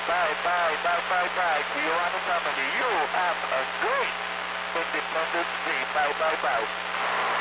Bye, bye, bye, bye, bye. To you and the family. You have a great Independence Day. Bye, bye, bye.